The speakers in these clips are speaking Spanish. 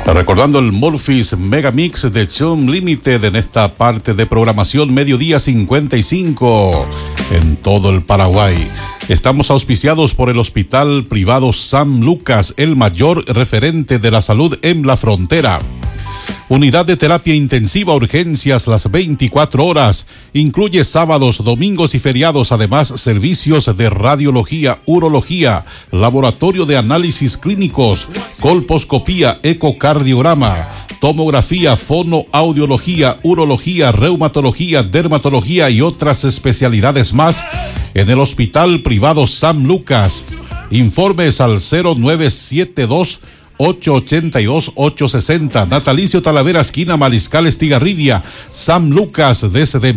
Recordando el Murphy's Megamix de Chum Limited en esta parte de programación Mediodía 55 en todo el Paraguay. Estamos auspiciados por el Hospital Privado San Lucas, el mayor referente de la salud en la frontera. Unidad de terapia intensiva, urgencias las 24 horas. Incluye sábados, domingos y feriados. Además, servicios de radiología, urología, laboratorio de análisis clínicos, colposcopía, ecocardiograma, tomografía, fonoaudiología, urología, reumatología, dermatología y otras especialidades más en el Hospital Privado San Lucas. Informes al 0972 882-860, Natalicio Talavera, esquina Mariscal Estigarribia. San Lucas, desde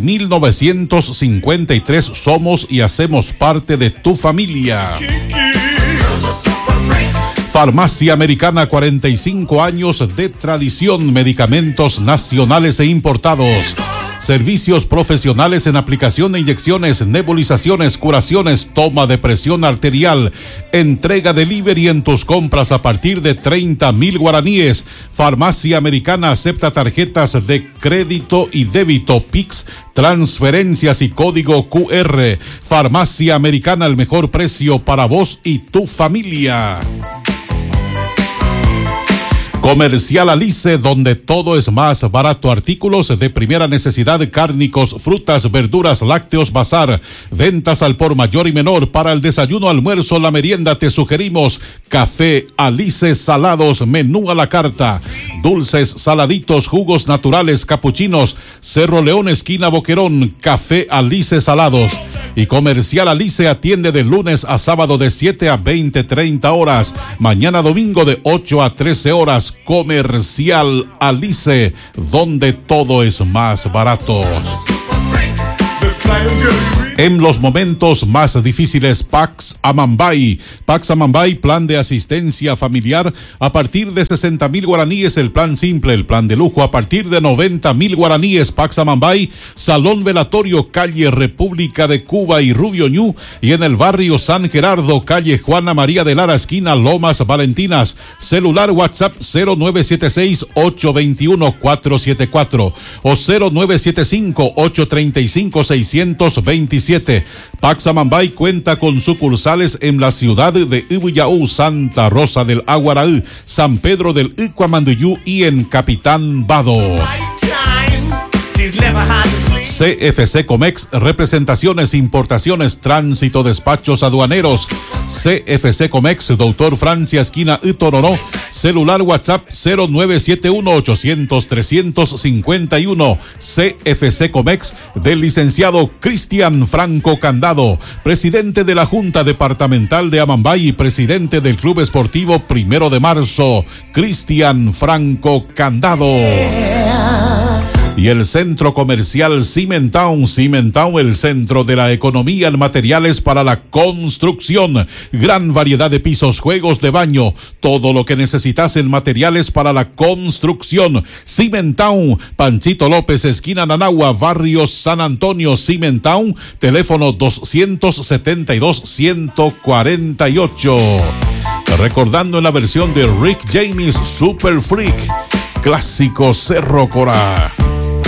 1953 somos y hacemos parte de tu familia. Farmacia Americana, 45 años de tradición, medicamentos nacionales e importados. Servicios profesionales en aplicación de inyecciones, nebulizaciones, curaciones, toma de presión arterial, entrega delivery en tus compras a partir de 30,000 guaraníes. Farmacia Americana acepta tarjetas de crédito y débito, Pix, transferencias y código QR. Farmacia Americana, el mejor precio para vos y tu familia. Comercial Alice, donde todo es más barato. Artículos de primera necesidad, cárnicos, frutas, verduras, lácteos, bazar. Ventas al por mayor y menor. Para el desayuno, almuerzo, la merienda, te sugerimos Café Alice, salados, menú a la carta. Dulces, saladitos, jugos naturales, capuchinos. Cerro León, esquina Boquerón. Café Alice, salados. Y Comercial Alice atiende de lunes a sábado de 7 a 20:30 horas. Mañana domingo de 8 a 13 horas. Comercial Alice, donde todo es más barato. En los momentos más difíciles, Pax Amambay. Pax Amambay, plan de asistencia familiar a partir de 60,000 guaraníes, el plan simple, el plan de lujo a partir de 90,000 guaraníes. Pax Amambay, salón velatorio, calle República de Cuba y Rubio Ñu, y en el barrio San Gerardo, calle Juana María de Lara, esquina Lomas Valentinas. Celular WhatsApp 0976-821-474 o 0975-835-627. Pax Amambay cuenta con sucursales en la ciudad de Ubiyaú, Santa Rosa del Aguaraú, San Pedro del Icuamanduyú y en Capitán Bado. CFC Comex, representaciones, importaciones, tránsito, despachos aduaneros. CFC Comex, Doctor Francia, esquina Itororó. Celular WhatsApp 0971-800-351. CFC Comex, del licenciado Cristian Franco Candado, presidente de la Junta Departamental de Amambay y presidente del Club Esportivo 1 de Marzo, Cristian Franco Candado. Y el Centro Comercial Cimentown, el centro de la economía en materiales para la construcción. Gran variedad de pisos, juegos de baño, todo lo que necesitas en materiales para la construcción. Cimentown, Panchito López, esquina Nanagua, barrio San Antonio. Cimentown, teléfono 272-148. Recordando en la versión de Rick James, Super Freak, clásico Cerro Corá.